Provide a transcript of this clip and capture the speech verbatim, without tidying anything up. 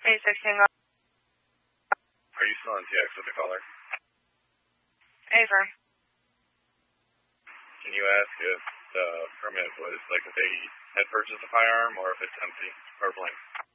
eight sixteen. Are you still on T X with the caller? Affirm. Can you ask if the permit was like if they had purchased a firearm or if it's empty or blank?